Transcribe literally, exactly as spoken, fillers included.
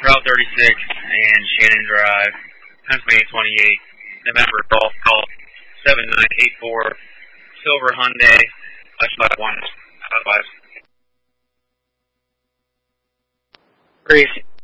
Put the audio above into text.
Route thirty-six and Shannon Drive, Pennsylvania twenty-eight, November Golf Call seven nine eight four, Silver Hyundai, five one, five. Greasy.